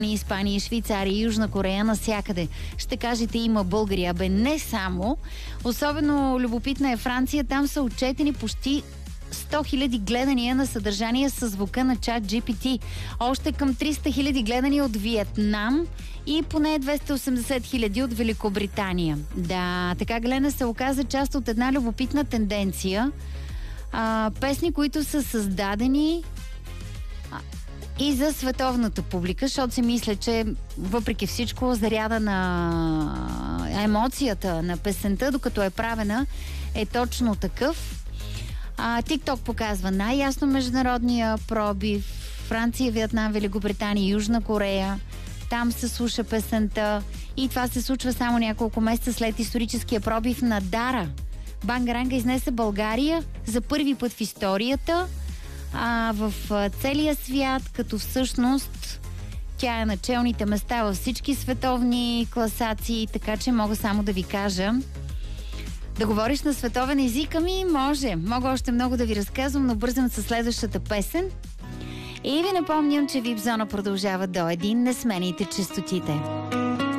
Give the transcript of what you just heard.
Испания, Швейцария, Южна Корея, навсякъде. Ще кажете, има българи, абе не само. Особено любопитна е Франция. Там са отчетени почти 100 000 гледания на съдържание с звука на чат GPT. Още към 300 000 гледания от Виетнам и поне 280 000 от Великобритания. Да, така гледане се оказа част от една любопитна тенденция. Песни, които са създадени и за световната публика, защото си мисля, че въпреки всичко заряда на емоцията на песента, докато е правена, е точно такъв. TikTok показва най-ясно международния пробив. Франция, Виетнам, Великобритания, Южна Корея. Там се слуша песента и това се случва само няколко месеца след историческия пробив на Дара. Бангаранга изнесе България за първи път в историята в целия свят, като всъщност тя е на челните места във всички световни класации, така че мога само да ви кажа. Да говориш на световен език, може. Мога още много да ви разказвам, но бързам със следващата песен. И ви напомням, че Вип Зона продължава до 1. Не смените честотите.